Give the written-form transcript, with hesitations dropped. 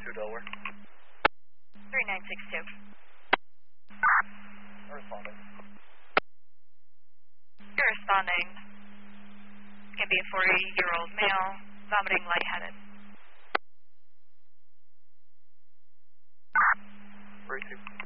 Delaware. 3962. Responding. You're responding. Can be a 40-year-old male, vomiting, lightheaded. 32.